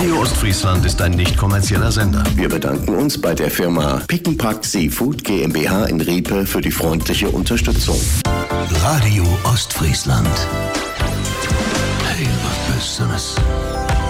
Radio Ostfriesland ist ein nicht kommerzieller Sender. Wir bedanken uns bei der Firma Pick n Pack Seafood GmbH in Riepe für die freundliche Unterstützung. Radio Ostfriesland.